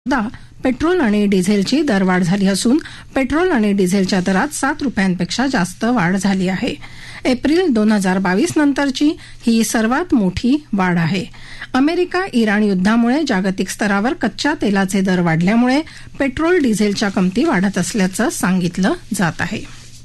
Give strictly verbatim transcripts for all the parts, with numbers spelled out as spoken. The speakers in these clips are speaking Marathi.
पेट्रोल आणि डिझेलची दरवाढ झाली असून पेट्रोल आणि डिझेलच्या दरात सात रुपयांपेक्षा जास्त वाढ झाली आहे. एप्रिल दोन हजार बावीस नंतरची ही सर्वात मोठी वाढ आहे. अमेरिका इराण युद्धामुळे जागतिक स्तरावर कच्च्या तेलाचे दर वाढल्यामुळे पेट्रोल डिझेलच्या किमती वाढत असल्याचं सांगितलं जात आहे.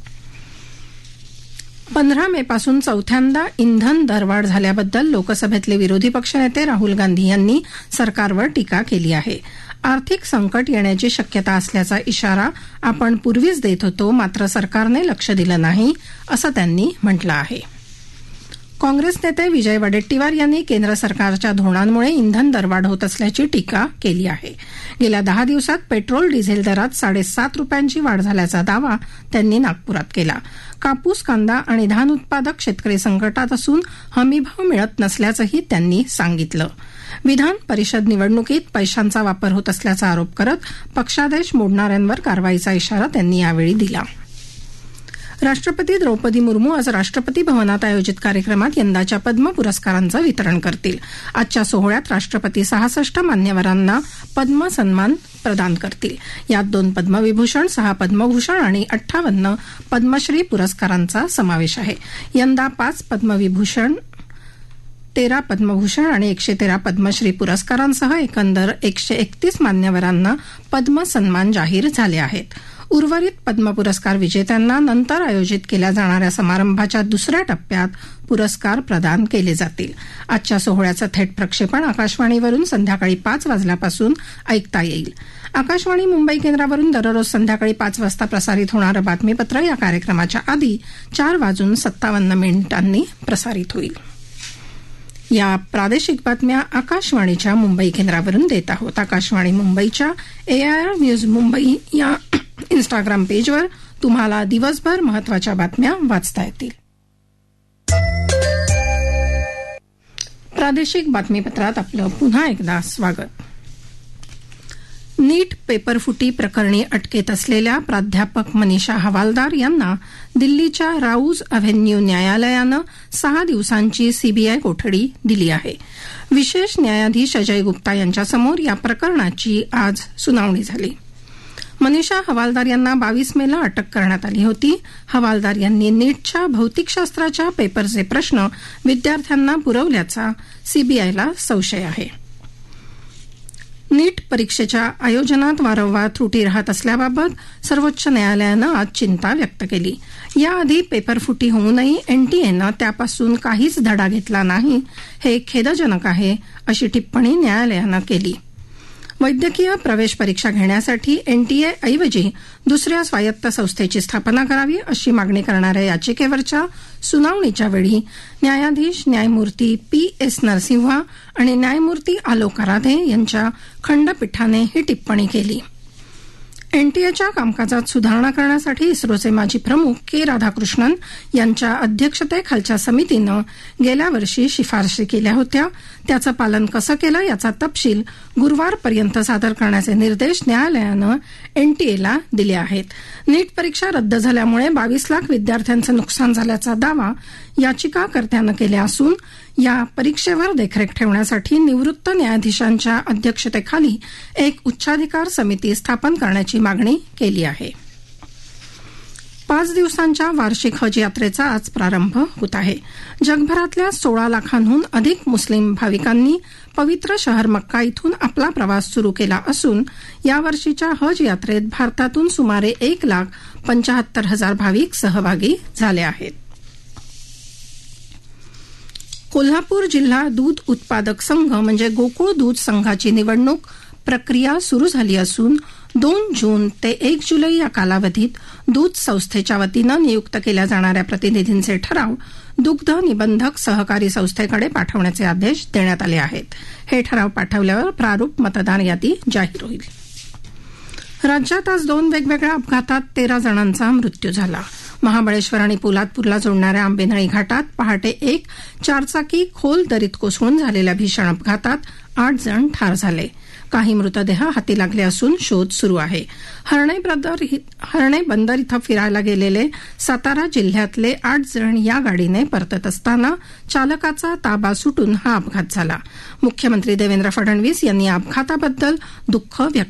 पंधरा मे पासून चौथ्यांदा इंधन दरवाढ झाल्याबद्दल लोकसभेतले विरोधी पक्षनेते राहुल गांधी यांनी सरकारवर टीका केली आहे. आर्थिक संकट येण्याची शक्यता असल्याचा इशारा आपण पूर्वीच देत होतो, मात्र सरकारने लक्ष दिलं नाही, असं त्यांनी म्हटलं आहे. काँग्रेस नेते विजय वडेट्टीवार यांनी केंद्र सरकारच्या धोरणांमुळे इंधन दरवाढ होत असल्याची टीका केली आहे. गेल्या दहा दिवसात पेट्रोल डिझेल दरात साडेसात रुपयांची वाढ झाल्याचा दावा त्यांनी नागपुरात केला. कापूस, कांदा आणि धान उत्पादक शेतकरी संकटात असून हमीभाव मिळत नसल्याचंही त्यांनी सांगितलं. विधान परिषद निवडणुकीत पैशांचा वापर होत असल्याचा आरोप करत पक्षादेश मोडणाऱ्यांवर कारवाईचा इशारा त्यांनी यावेळी दिला. राष्ट्रपती द्रौपदी मुर्मू आज राष्ट्रपती भवनात आयोजित कार्यक्रमात यंदाच्या पद्म पुरस्कारांचं वितरण करतील. आजच्या सोहळ्यात राष्ट्रपती सहासष्ट मान्यवरांना पद्म सन्मान प्रदान करतील. यात दोन पद्मविभूषण, सहा पद्मभूषण आणि अठ्ठावन्न पद्मश्री पुरस्कारांचा समावेश आहे. यंदा पाच पद्मविभूषण, तेरा पद्मभूषण आणि एकशे तेरा पद्मश्री पुरस्कारांसह एकंदर एकशे एकतीस मान्यवरांना पद्म सन्मान जाहीर झाले आहेत. उर्वरित पद्म पुरस्कार विजेत्यांना नंतर आयोजित केल्या जाणाऱ्या समारंभाच्या दुसऱ्या टप्प्यात पुरस्कार प्रदान केले जातील. आजच्या सोहळ्याचं थेट प्रक्षेपण आकाशवाणीवरून संध्याकाळी पाच वाजल्यापासून ऐकता येईल. आकाशवाणी मुंबई केंद्रावरून दररोज संध्याकाळी पाच वाजता प्रसारित होणारं बातमीपत्र या कार्यक्रमाच्या आधी चार वाजून सत्तावन्न मिनिटांनी प्रसारित होईल. या प्रादेशिक बातम्या आकाशवाणीच्या मुंबई केंद्रावरून देत आहोत. आकाशवाणी मुंबईच्या एआयआर न्यूज मुंबई या इंस्टाग्राम पेजवर तुम्हाला दिवसभर महत्वाच्या बातम्या वाचता येतील. प्रादेशिक बातमीपत्रात आपलं पुन्हा एकदा स्वागत. नीट पेपरफुटी प्रकरणी अटकेत असलेल्या प्राध्यापक मनीषा हवालदार यांना दिल्लीच्या राऊज अव्हेन्यू न्यायालयानं सहा दिवसांची सीबीआय कोठडी दिली आहे. विशेष न्यायाधीश अजय गुप्ता यांच्यासमोर या प्रकरणाची आज सुनावणी झाली. मनीषा हवालदार यांना बावीस मेला अटक करण्यात आली होती. हवालदार यांनी नीटच्या भौतिकशास्त्राच्या पेपरचे प्रश्न विद्यार्थ्यांना पुरवल्याचा सीबीआयला संशय आहे. नीट परीक्षेच्या आयोजनात वारंवार त्रुटी राहत असल्याबाबत सर्वोच्च न्यायालयानं आज चिंता व्यक्त केली. याआधी पेपरफुटी होऊनही एनटीएनं त्यापासून काहीच धडा घेतला नाही, हे खेदजनक आहे, अशी टिप्पणी न्यायालयानं केली. वैद्यकीय प्रवेश परीक्षा घेण्यासाठी एनटीए ऐवजी दुसऱ्या स्वायत्त संस्थेची स्थापना करावी, अशी मागणी करणाऱ्या याचिकेवरच्या सुनावणीच्या वेळी न्यायाधीश न्यायमूर्ती पी एस नरसिंहा आणि न्यायमूर्ती आलोक आराधे यांच्या खंडपीठाने ही टिप्पणी केली. एनटीएच्या कामकाजात सुधारणा करण्यासाठी इस्रोचे माजी प्रमुख के राधाकृष्णन यांच्या अध्यक्षतेखालच्या समितीनं गेल्या वर्षी शिफारशी केल्या होत्या. त्याचं पालन कसं केलं याचा तपशील गुरुवारपर्यंत सादर करण्याचे निर्देश न्यायालयानं एनटीएला दिले आहेत. नीट परीक्षा रद्द झाल्यामुळे बावीस लाख विद्यार्थ्यांचं नुकसान झाल्याचा दावा याचिकाकर्त्यानं केला असून या परीक्षेवर देखरेख ठेवण्यासाठी निवृत्त न्यायाधीशांच्या अध्यक्षतेखाली एक उच्चाधिकार समिती स्थापन करण्याची मागणी केली आहे. पाच दिवसांच्या वार्षिक हज यात्रेचा आज प्रारंभ होत आहे. जगभरातल्या सोळा लाखांहून अधिक मुस्लिम भाविकांनी पवित्र शहर मक्का इथून आपला प्रवास सुरू केला असून यावर्षीच्या हज यात्रेत भारतातून सुमारे एक लाख पंचाहत्तर हजार भाविक सहभागी झाले आहेत. कोल्हापूर जिल्हा दूध उत्पादक संघ म्हणजे गोकुळ दूध संघाची निवडणूक प्रक्रिया सुरू झाली असून दोन जून ते एक जुलै या कालावधीत दूध संस्थेच्या वतीनं नियुक्त केल्या जाणाऱ्या प्रतिनिधींचे ठराव दुग्ध निबंधक सहकारी संस्थेकडे पाठवण्याचे आदेश देण्यात आले आहेत. हे ठराव पाठवल्यावर प्रारूप मतदार यादी जाहीर होईल. राज्यात आज दोन वेगवेगळ्या अपघातात तेरा जणांचा मृत्यू झाला. महाबळेश्वर आणि पोलादपूरला जोडणाऱ्या आंबेनळी घाटात पहाटे एक चारचाकी खोल दरीत कोसळून झालेल्या भीषण अपघातात आठ जण ठार झाले. काही मृतदेह हाती लागले असून शोध सुरू आहे. हर्णे बंदर हर्णे बंदर इथं फिरायला गेलेले सातारा जिल्ह्यातले आठ जण या गाडीने परतत असताना चालकाचा ताबा सुटून हा अपघात झाला. मुख्यमंत्री देवेंद्र फडणवीस यांनी या अपघाताबद्दल दुःख व्यक्त